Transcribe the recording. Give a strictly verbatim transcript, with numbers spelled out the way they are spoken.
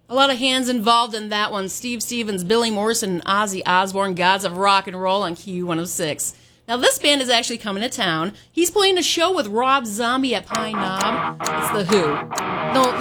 A lot of hands involved in that one. Steve Stevens, Billy Morrison, and Ozzy Osbourne, Gods of Rock and Roll on Q one oh six. Now, this band is actually coming to town. He's playing a show with Rob Zombie at Pine Knob. It's The Who. No,